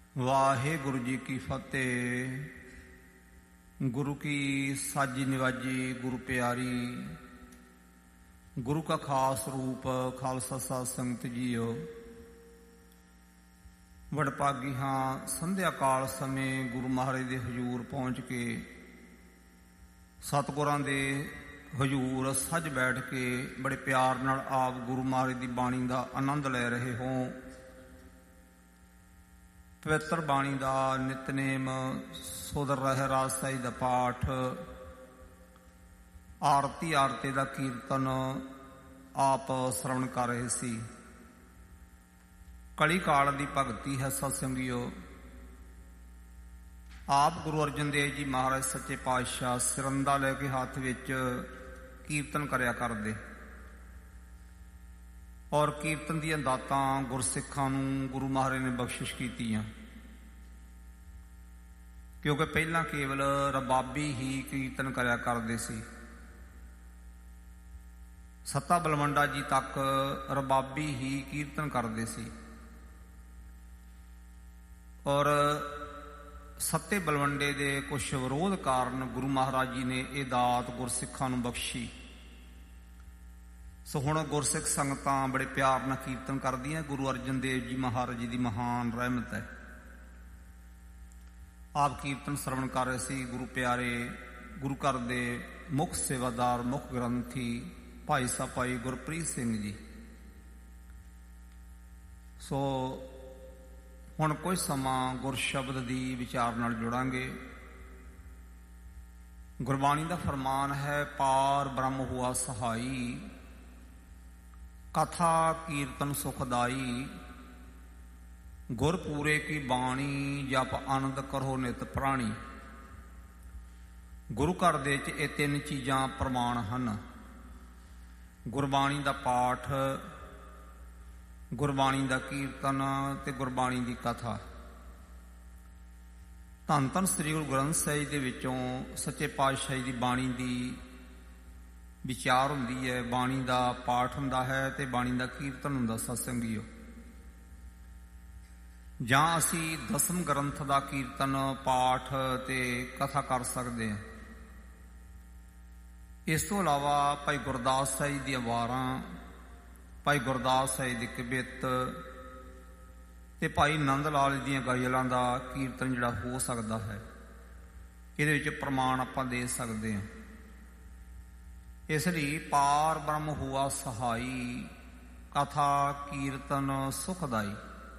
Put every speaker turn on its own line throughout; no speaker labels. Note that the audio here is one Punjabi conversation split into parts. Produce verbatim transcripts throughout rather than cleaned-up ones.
ਵਾਹਿਗੁਰੂ ਜੀ ਕੀ ਫਤਿਹ। ਗੁਰੂ ਕੀ ਸਾਜੀ ਨਿਵਾਜੀ ਗੁਰੂ ਪਿਆਰੀ। ਗੁਰੂ ਕਾ ਖਾਸ ਰੂਪ ਖਾਲਸਾ ਸਾਧ ਸੰਗਤ ਜੀਓ। ਵਡਭਾਗੀ ਹਾਂ ਸੰਧਿਆ ਕਾਲ ਸਮੇਂ ਗੁਰੂ ਮਹਾਰਾਜ ਦੇ ਹਜ਼ੂਰ ਪਹੁੰਚ ਕੇ ਸਤਿਗੁਰਾਂ ਦੇ ਹਜ਼ੂਰ ਸੱਜ ਬੈਠ ਕੇ ਬੜੇ ਪਿਆਰ ਨਾਲ ਆਪ ਗੁਰੂ ਮਹਾਰਾਜ ਦੀ ਬਾਣੀ ਦਾ ਆਨੰਦ ਲੈ ਰਹੇ ਹੋ। ਪਵਿੱਤਰ ਬਾਣੀ ਦਾ ਨਿਤਨੇਮ, ਸੋਦਰ ਰਹਿਰਾਸ ਸਾਹਿਬ ਦਾ ਪਾਠ, ਆਰਤੀ ਆਰਤੀ ਦਾ ਕੀਰਤਨ ਆਪ ਸਰਵਣ ਕਰ ਰਹੇ ਸੀ। ਕਲੀ ਕਾਲ ਦੀ ਭਗਤੀ ਹੈ ਸਤਸੰਗੀਓ। ਆਪ ਗੁਰੂ ਅਰਜਨ ਦੇਵ ਜੀ ਮਹਾਰਾਜ ਸੱਚੇ ਪਾਤਸ਼ਾਹ ਸਿਰੰਦਾ ਲੈ ਕੇ ਹੱਥ ਵਿੱਚ ਕੀਰਤਨ ਕਰਿਆ ਕਰਦੇ ਔਰ ਕੀਰਤਨ ਦੀਆਂ ਦਾਤਾਂ ਗੁਰਸਿੱਖਾਂ ਨੂੰ ਗੁਰੂ ਮਹਾਰਾਜ ਨੇ ਬਖਸ਼ਿਸ਼ ਕੀਤੀਆਂ, ਕਿਉਂਕਿ ਪਹਿਲਾਂ ਕੇਵਲ ਰਬਾਬੀ ਹੀ ਕੀਰਤਨ ਕਰਿਆ ਕਰਦੇ ਸੀ। ਸੱਤਾ ਬਲਵੰਡਾ ਜੀ ਤੱਕ ਰਬਾਬੀ ਹੀ ਕੀਰਤਨ ਕਰਦੇ ਸੀ ਔਰ ਸੱਤੇ ਬਲਵੰਡੇ ਦੇ ਕੁਛ ਵਿਰੋਧ ਕਾਰਨ ਗੁਰੂ ਮਹਾਰਾਜ ਜੀ ਨੇ ਇਹ ਦਾਤ ਗੁਰਸਿੱਖਾਂ ਨੂੰ ਬਖਸ਼ੀ। ਸੋ ਹੁਣ ਗੁਰਸਿੱਖ ਸੰਗਤਾਂ ਬੜੇ ਪਿਆਰ ਨਾਲ ਕੀਰਤਨ ਕਰਦੀਆਂ। ਗੁਰੂ ਅਰਜਨ ਦੇਵ ਜੀ ਮਹਾਰਾਜ ਜੀ ਦੀ ਮਹਾਨ ਰਹਿਮਤ ਹੈ। ਆਪ ਕੀਰਤਨ ਸਰਵਣ ਕਰ ਰਹੇ ਸੀ। ਗੁਰੂ ਪਿਆਰੇ ਗੁਰੂ ਘਰ ਦੇ ਮੁੱਖ ਸੇਵਾਦਾਰ, ਮੁੱਖ ਗ੍ਰੰਥੀ ਭਾਈ ਸਾਹਿਬ ਭਾਈ ਗੁਰਪ੍ਰੀਤ ਸਿੰਘ ਜੀ। ਸੋ ਹੁਣ ਕੁਝ ਸਮਾਂ ਗੁਰ ਸ਼ਬਦ ਦੀ ਵਿਚਾਰ ਨਾਲ ਜੁੜਾਂਗੇ। ਗੁਰਬਾਣੀ ਦਾ ਫਰਮਾਨ ਹੈ, ਪਾਰ ਬ੍ਰਹਮ ਹੁਆ ਸਹਾਈ, ਕਥਾ ਕੀਰਤਨ ਸੁਖਦਾਈ, ਗੁਰ ਪੂਰੇ ਕੀ ਬਾਣੀ, ਜਪ ਆਨੰਦ ਕਰੋ ਨਿਤ ਪ੍ਰਾਣੀ। ਗੁਰੂ ਘਰ ਦੇ ਵਿੱਚ ਇਹ ਤਿੰਨ ਚੀਜ਼ਾਂ ਪ੍ਰਮਾਣ ਹਨ: ਗੁਰਬਾਣੀ ਦਾ ਪਾਠ, ਗੁਰਬਾਣੀ ਦਾ ਕੀਰਤਨ ਤੇ ਗੁਰਬਾਣੀ ਦੀ ਕਥਾ। ਧੰਨ ਧੰਨ ਸ੍ਰੀ ਗੁਰੂ ਗ੍ਰੰਥ ਸਾਹਿਬ ਦੇ ਵਿੱਚੋਂ ਸੱਚੇ ਪਾਤਸ਼ਾਹ ਦੀ ਬਾਣੀ ਦੀ ਵਿਚਾਰ ਹੁੰਦੀ ਹੈ, ਬਾਣੀ ਦਾ ਪਾਠ ਹੁੰਦਾ ਹੈ ਤੇ ਬਾਣੀ ਦਾ ਕੀਰਤਨ ਹੁੰਦਾ। ਸਤਸੰਗੀਓ, ਜਾਂ ਅਸੀਂ ਦਸਮ ਗ੍ਰੰਥ ਦਾ ਕੀਰਤਨ, ਪਾਠ ਤੇ ਕਥਾ ਕਰ ਸਕਦੇ ਹਾਂ। ਇਸ ਤੋਂ ਇਲਾਵਾ ਭਾਈ ਗੁਰਦਾਸ ਸਾਹਿਬ ਦੀਆਂ ਵਾਰਾਂ, ਭਾਈ ਗੁਰਦਾਸ ਸਾਹਿਬ ਦੀ ਕਵਿਤ ਤੇ ਭਾਈ ਨੰਦ ਲਾਲ ਦੀਆਂ ਗਜ਼ਲਾਂ ਦਾ ਕੀਰਤਨ ਜਿਹੜਾ ਹੋ ਸਕਦਾ ਹੈ। ਇਹਦੇ ਵਿੱਚ ਪ੍ਰਮਾਣ ਆਪਾਂ ਦੇ ਸਕਦੇ ਹਾਂ। ਇਸ ਲਈ ਪਾਰ ਬ੍ਰਹਮ ਹੁਆ ਸਹਾਈ, ਕਥਾ ਕੀਰਤਨ ਸੁਖਦਾਈ।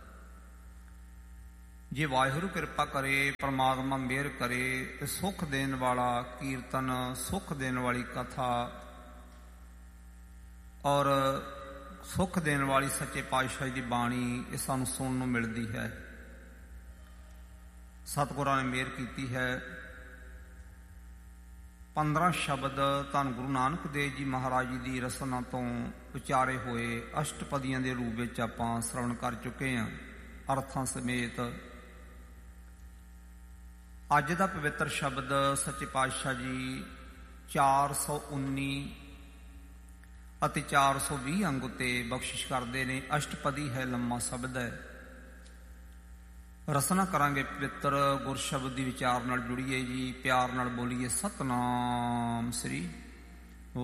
ਜੇ ਵਾਹਿਗੁਰੂ ਕਿਰਪਾ ਕਰੇ, ਪਰਮਾਤਮਾ ਮਿਹਰ ਕਰੇ ਤੇ ਸੁੱਖ ਦੇਣ ਵਾਲਾ ਕੀਰਤਨ, ਸੁੱਖ ਦੇਣ ਵਾਲੀ ਕਥਾ ਔਰ ਸੁੱਖ ਦੇਣ ਵਾਲੀ ਸੱਚੇ ਪਾਤਸ਼ਾਹ ਦੀ ਬਾਣੀ ਇਹ ਸਾਨੂੰ ਸੁਣਨ ਨੂੰ ਮਿਲਦੀ ਹੈ। ਸਤਿਗੁਰਾਂ ਨੇ ਮਿਹਰ ਕੀਤੀ ਹੈ। ਪੰਦਰਾਂ ਸ਼ਬਦ ਧੰਨ ਗੁਰੂ ਨਾਨਕ ਦੇਵ ਜੀ ਮਹਾਰਾਜ ਜੀ ਦੀ ਰਸਨਾ ਤੋਂ ਉਚਾਰੇ ਹੋਏ ਅਸ਼ਟਪਦੀਆਂ ਦੇ ਰੂਪ ਵਿੱਚ ਆਪਾਂ ਸਰਵਣ ਕਰ ਚੁੱਕੇ ਹਾਂ, ਅਰਥਾਂ ਸਮੇਤ। ਅੱਜ ਦਾ ਪਵਿੱਤਰ ਸ਼ਬਦ ਸੱਚੇ ਪਾਤਸ਼ਾਹ ਜੀ ਚਾਰ ਸੌ ਉੱਨੀ ਅਤੇ ਚਾਰ ਸੌ ਵੀਹ ਅੰਗ ਉੱਤੇ ਬਖਸ਼ਿਸ਼ ਕਰਦੇ ਨੇ। ਅਸ਼ਟਪਦੀ ਹੈ, ਲੰਮਾ ਸ਼ਬਦ ਹੈ। ਰਸਨਾ ਕਰਾਂਗੇ ਪਵਿੱਤਰ ਗੁਰ ਸ਼ਬਦ ਦੀ ਵਿਚਾਰ ਨਾਲ ਜੁੜੀਏ ਜੀ, ਪਿਆਰ ਨਾਲ ਬੋਲੀਏ ਸਤਿਨਾਮ ਸ੍ਰੀ